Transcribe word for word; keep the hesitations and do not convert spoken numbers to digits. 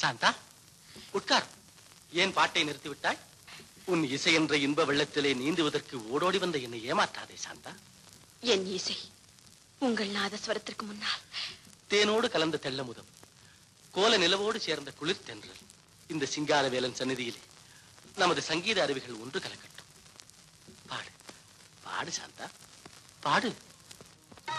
சாந்தா உட்கார். ஏன் பாட்டை நிறுத்திவிட்டாய்? உன் இசை என்ற இன்ப வெள்ளத்திலே நீந்துவதற்கு ஓடோடி வந்த என்னை ஏமாற்றாதே சாந்தா. என் இசை உங்கள் நாதஸ்வரத்திற்கு முன்னால் தேனோடு கலந்த தெள்ளமுதம், கோல நிலவோடு சேர்ந்த குளிர் தென்றல். இந்த சிங்கார வேலன் சந்நிதியிலே நமது சங்கீத அருவிகள் ஒன்று கலக்கட்டும். பாடு பாடு சாந்தா பாடு.